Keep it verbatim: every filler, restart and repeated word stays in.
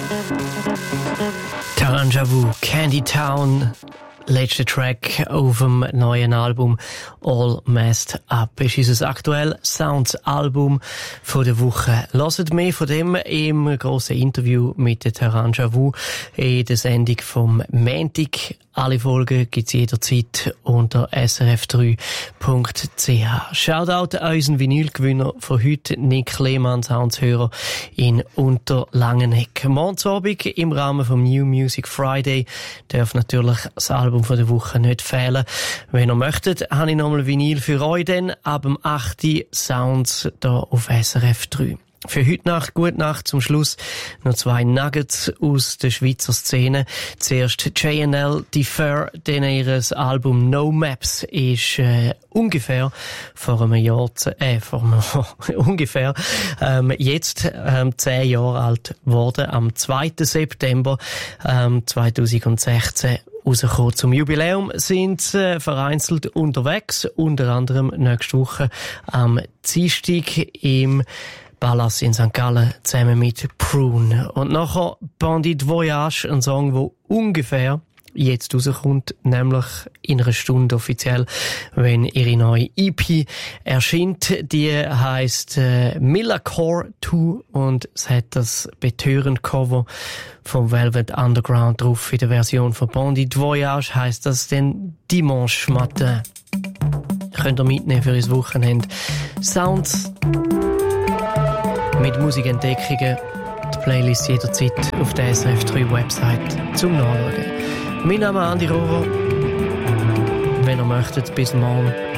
Taranja Wu, Candy Town, letzter Track auf dem neuen Album All Messed Up. Es ist unser aktuelles Sounds-Album von der Woche. Hört mehr von dem im grossen Interview mit der Taranja Wu in der Sendung vom Montag. Alle Folgen gibt's jederzeit unter s r f drei punkt c h. Shoutout an unseren Vinylgewinner von heute, Nick Lehmann, Soundshörer in Unterlangenegg. Morgen Abend im Rahmen vom New Music Friday darf natürlich das Album von der Woche nicht fehlen. Wenn ihr möchtet, habe ich nochmal Vinyl für euch dann ab dem acht Sounds da auf S R F drei. Für heute Nacht, gute Nacht, zum Schluss noch zwei Nuggets aus der Schweizer Szene. Zuerst J and L Defer, denn ihr Album No Maps ist äh, ungefähr vor einem Jahr, äh, vor einem, ungefähr, ähm, jetzt ähm, zehn Jahre alt geworden, am zweiten September ähm, zweitausendsechzehn. Rausgekommen. Zum Jubiläum sind sie äh, vereinzelt unterwegs, unter anderem nächste Woche am Dienstag im Palace in Sankt Gallen zusammen mit Prune. Und nachher Bandit Voyage, ein Song, der ungefähr jetzt rauskommt, nämlich in einer Stunde offiziell, wenn ihre neue E P erscheint. Die heisst äh, Millercore zwei und es hat das betörende Cover vom Velvet Underground drauf. In der Version von Bandit Voyage heisst das dann Dimanche Matin. Könnt ihr mitnehmen für das Wochenende. Sounds mit Musikentdeckungen. Die Playlist jederzeit auf der S R F drei Website zum Nachschauen. Mein Name ist Andi Rohrer. Wenn ihr möchtet, bis morgen.